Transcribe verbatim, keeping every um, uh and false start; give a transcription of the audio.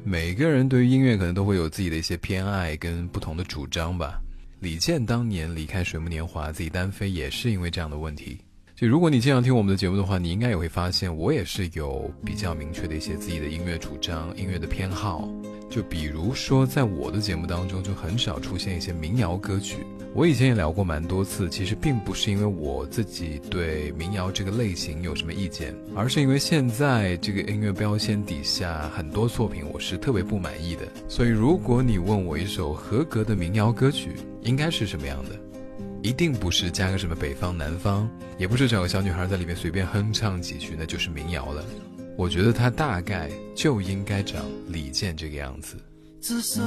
每个人对于音乐可能都会有自己的一些偏爱跟不同的主张吧。李健当年离开水木年华自己单飞也是因为这样的问题。就如果你经常听我们的节目的话，你应该也会发现我也是有比较明确的一些自己的音乐主张，音乐的偏好。就比如说在我的节目当中就很少出现一些民谣歌曲，我以前也聊过蛮多次，其实并不是因为我自己对民谣这个类型有什么意见，而是因为现在这个音乐标签底下很多作品我是特别不满意的。所以如果你问我一首合格的民谣歌曲应该是什么样的，一定不是加个什么北方南方，也不是找个小女孩在里面随便哼唱几句，那就是民谣了。我觉得它大概就应该长李健这个样子。